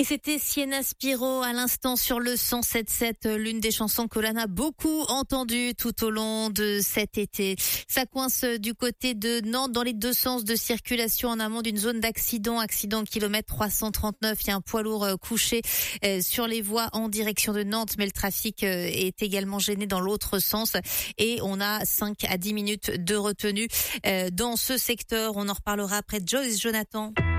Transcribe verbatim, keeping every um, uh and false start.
Et c'était Sienna Spiro à l'instant sur le cent sept sept, l'une des chansons que l'on a beaucoup entendues tout au long de cet été. Ça coince du côté de Nantes dans les deux sens de circulation en amont d'une zone d'accident. Accident kilomètre trois cent trente-neuf. Il y a un poids lourd couché sur les voies en direction de Nantes, mais le trafic est également gêné dans l'autre sens. Et on a cinq à dix minutes de retenue dans ce secteur. On en reparlera après Joyce Jonathan.